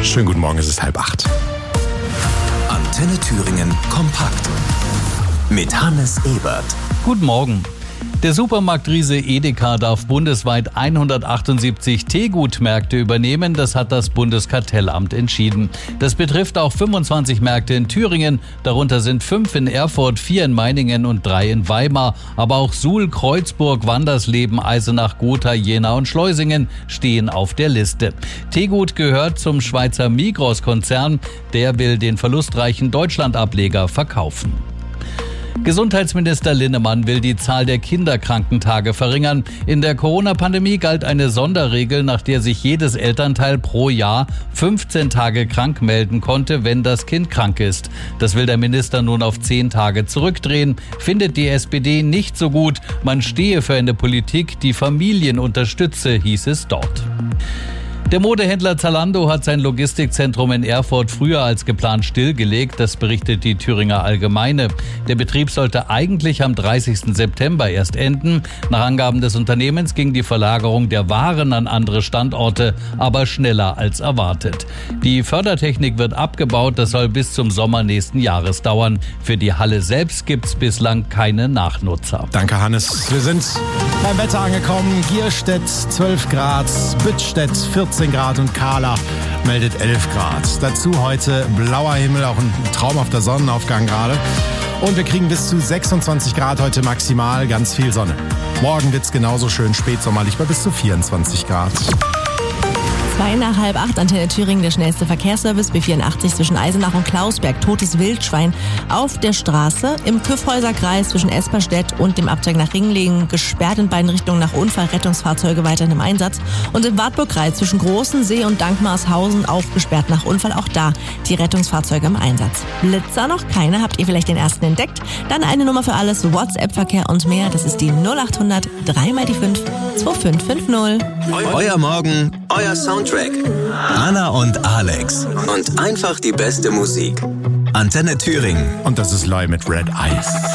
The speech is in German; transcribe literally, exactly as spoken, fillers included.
Schönen guten Morgen, es ist halb acht. Antenne Thüringen kompakt mit Hannes Ebert. Guten Morgen. Der Supermarktriese Edeka darf bundesweit hundertachtundsiebzig Teegutmärkte übernehmen. Das hat das Bundeskartellamt entschieden. Das betrifft auch fünfundzwanzig Märkte in Thüringen. Darunter sind fünf in Erfurt, vier in Meiningen und drei in Weimar. Aber auch Suhl, Kreuzburg, Wandersleben, Eisenach, Gotha, Jena und Schleusingen stehen auf der Liste. Teegut gehört zum Schweizer Migros-Konzern. Der will den verlustreichen Deutschland-Ableger verkaufen. Gesundheitsminister Linnemann will die Zahl der Kinderkrankentage verringern. In der Corona-Pandemie galt eine Sonderregel, nach der sich jedes Elternteil pro Jahr fünfzehn Tage krank melden konnte, wenn das Kind krank ist. Das will der Minister nun auf zehn Tage zurückdrehen. Findet die S P D nicht so gut. Man stehe für eine Politik, die Familien unterstütze, hieß es dort. Der Modehändler Zalando hat sein Logistikzentrum in Erfurt früher als geplant stillgelegt, das berichtet die Thüringer Allgemeine. Der Betrieb sollte eigentlich am dreißigsten September erst enden. Nach Angaben des Unternehmens ging die Verlagerung der Waren an andere Standorte, aber schneller als erwartet. Die Fördertechnik wird abgebaut, das soll bis zum Sommer nächsten Jahres dauern. Für die Halle selbst gibt's bislang keine Nachnutzer. Danke, Hannes. Wir sind beim Wetter angekommen. Gierstedt zwölf Grad, Büttstedt vierzehn Grad und Kahla meldet elf Grad. Dazu heute blauer Himmel, auch ein traumhafter Sonnenaufgang gerade. Und wir kriegen bis zu sechsundzwanzig Grad heute maximal, ganz viel Sonne. Morgen wird's genauso schön spätsommerlich bei bis zu vierundzwanzig Grad. Zwei nach halb acht, Antenne Thüringen, der schnellste Verkehrsservice, B vierundachtzig zwischen Eisenach und Klausberg, totes Wildschwein auf der Straße, im Kyffhäuser-Kreis zwischen Esperstedt und dem Abzweig nach Ringlingen, gesperrt in beiden Richtungen nach Unfall, Rettungsfahrzeuge weiterhin im Einsatz und im Wartburg-Kreis zwischen Großensee und Dankmarshausen auch gesperrt nach Unfall, auch da die Rettungsfahrzeuge im Einsatz. Blitzer noch keine, habt ihr vielleicht den ersten entdeckt? Dann eine Nummer für alles, WhatsApp-Verkehr und mehr, das ist die null acht hundert drei mal die fünf zwei fünf fünf null. Euer Morgen, euer Soundtrack. Anna und Alex. Und einfach die beste Musik. Antenne Thüringen. Und das ist Loi mit Red Eyes.